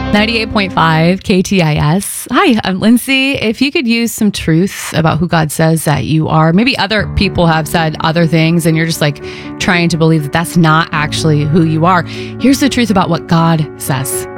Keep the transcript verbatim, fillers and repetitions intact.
ninety-eight point five K T I S. Hi, I'm Lindsay. If you could use some truth about who God says that you are, maybe other people have said other things and you're just like trying to believe that that's not actually who you are. Here's the truth about what God says.